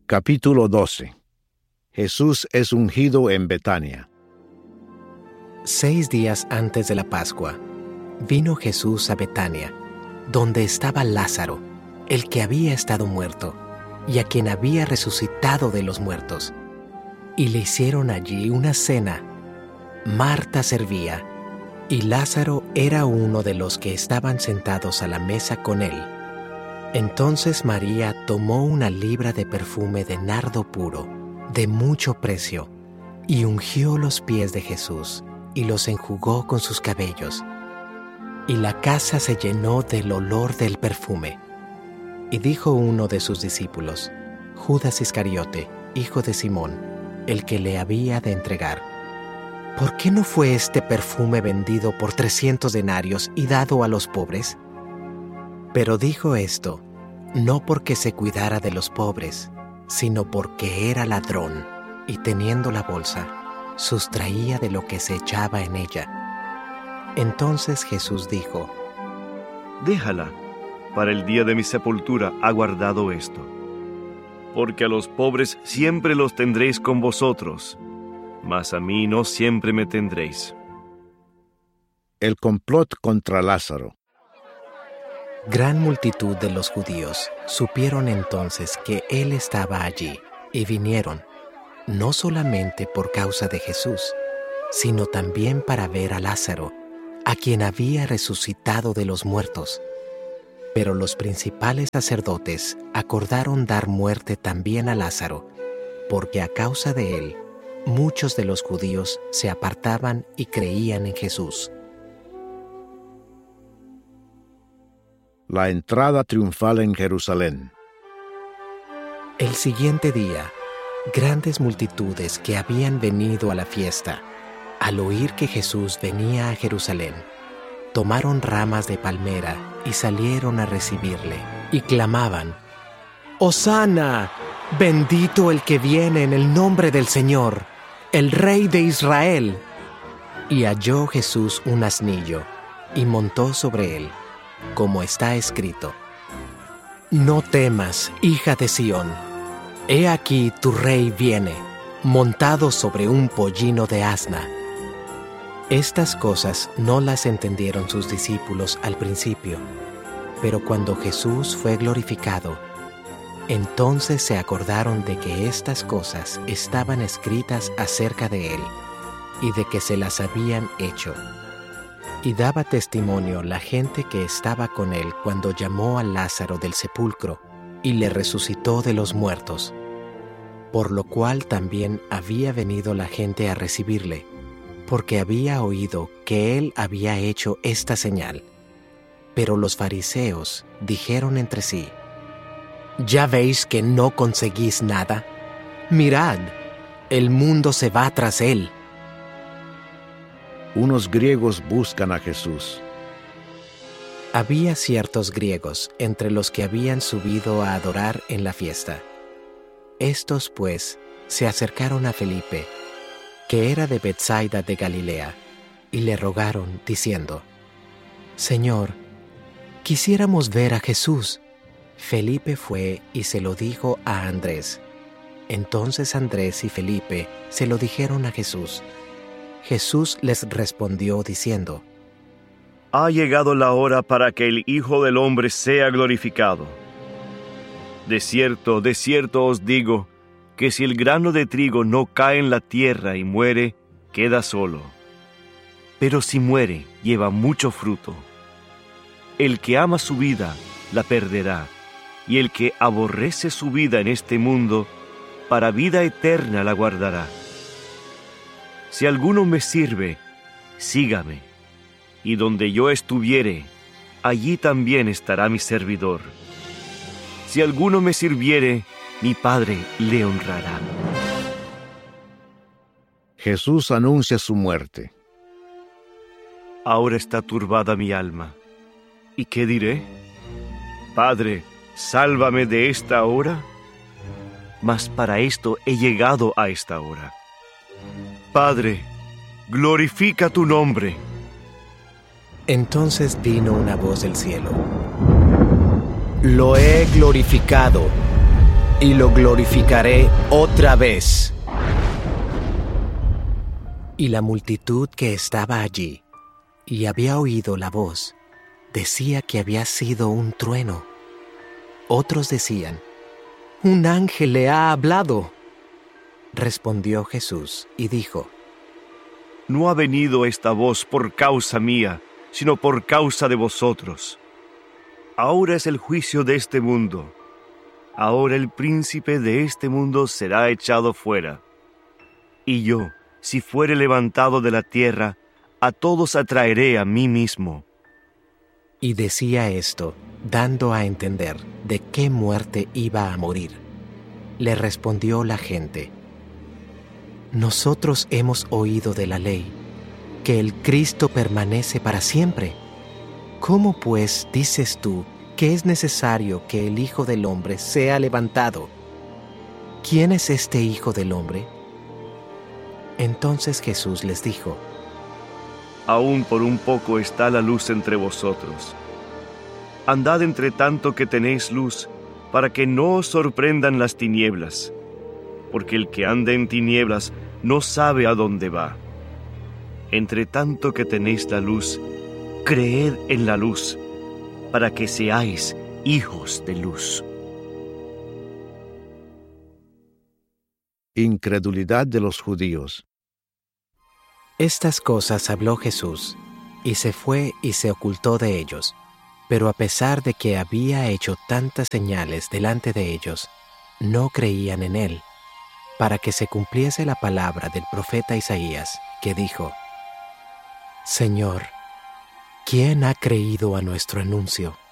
Capítulo 12. Jesús es ungido en Betania. 6 días antes de la Pascua, vino Jesús a Betania, donde estaba Lázaro, el que había estado muerto, y a quien había resucitado de los muertos. Y le hicieron allí una cena. Marta servía, y Lázaro era uno de los que estaban sentados a la mesa con él. Entonces María tomó una libra de perfume de nardo puro, de mucho precio, y ungió los pies de Jesús, y los enjugó con sus cabellos. Y la casa se llenó del olor del perfume. Y dijo uno de sus discípulos, Judas Iscariote, hijo de Simón, el que le había de entregar: ¿por qué no fue este perfume vendido por 300 denarios y dado a los pobres? Pero dijo esto, no porque se cuidara de los pobres, sino porque era ladrón, y teniendo la bolsa, sustraía de lo que se echaba en ella. Entonces Jesús dijo: Déjala, para el día de mi sepultura ha guardado esto. Porque a los pobres siempre los tendréis con vosotros, mas a mí no siempre me tendréis. El complot contra Lázaro. Gran multitud de los judíos supieron entonces que él estaba allí, y vinieron, no solamente por causa de Jesús, sino también para ver a Lázaro, a quien había resucitado de los muertos. Pero los principales sacerdotes acordaron dar muerte también a Lázaro, porque a causa de él, muchos de los judíos se apartaban y creían en Jesús. La entrada triunfal en Jerusalén. El siguiente día, grandes multitudes que habían venido a la fiesta, al oír que Jesús venía a Jerusalén, tomaron ramas de palmera y salieron a recibirle, y clamaban: ¡Hosana! ¡Bendito el que viene en el nombre del Señor, el Rey de Israel! Y halló Jesús un asnillo, y montó sobre él, como está escrito: No temas, hija de Sión, he aquí tu rey viene, montado sobre un pollino de asna. Estas cosas no las entendieron sus discípulos al principio, pero cuando Jesús fue glorificado, entonces se acordaron de que estas cosas estaban escritas acerca de él, y de que se las habían hecho. Y daba testimonio la gente que estaba con él cuando llamó a Lázaro del sepulcro y le resucitó de los muertos, por lo cual también había venido la gente a recibirle, porque había oído que él había hecho esta señal. Pero los fariseos dijeron entre sí: ¿Ya veis que no conseguís nada? Mirad, el mundo se va tras él. Unos griegos buscan a Jesús. Había ciertos griegos entre los que habían subido a adorar en la fiesta. Estos, pues, se acercaron a Felipe, que era de Betsaida de Galilea, y le rogaron, diciendo: Señor, quisiéramos ver a Jesús. Felipe fue y se lo dijo a Andrés. Entonces Andrés y Felipe se lo dijeron a Jesús. Jesús les respondió diciendo: Ha llegado la hora para que el Hijo del Hombre sea glorificado. De cierto os digo, que si el grano de trigo no cae en la tierra y muere, queda solo. Pero si muere, lleva mucho fruto. El que ama su vida, la perderá, y el que aborrece su vida en este mundo, para vida eterna la guardará. Si alguno me sirve, sígame, y donde yo estuviere, allí también estará mi servidor. Si alguno me sirviere, mi Padre le honrará. Jesús anuncia su muerte. Ahora está turbada mi alma. ¿Y qué diré? Padre, sálvame de esta hora. Mas para esto he llegado a esta hora. Padre, glorifica tu nombre. Entonces vino una voz del cielo: Lo he glorificado, y lo glorificaré otra vez. Y la multitud que estaba allí y había oído la voz, decía que había sido un trueno. Otros decían, un ángel le ha hablado. Respondió Jesús y dijo, No ha venido esta voz por causa mía, sino por causa de vosotros. Ahora es el juicio de este mundo. Ahora el príncipe de este mundo será echado fuera. Y yo, si fuere levantado de la tierra, a todos atraeré a mí mismo. y decía esto, dando a entender de qué muerte iba a morir. Le respondió la gente, nosotros hemos oído de la ley, que el Cristo permanece para siempre. ¿Cómo pues dices tú que es necesario que el Hijo del Hombre sea levantado? ¿Quién es este Hijo del Hombre? Entonces Jesús les dijo, Aún por un poco está la luz entre vosotros. Andad entre tanto que tenéis luz, para que no os sorprendan las tinieblas, porque el que anda en tinieblas no sabe a dónde va. Entre tanto que tenéis la luz, creed en la luz, para que seáis hijos de luz. Incredulidad de los judíos. Estas cosas habló Jesús, y se fue y se ocultó de ellos. Pero a pesar de que había hecho tantas señales delante de ellos, no creían en él, para que se cumpliese la palabra del profeta Isaías, que dijo, Señor, ¿quién ha creído a nuestro anuncio?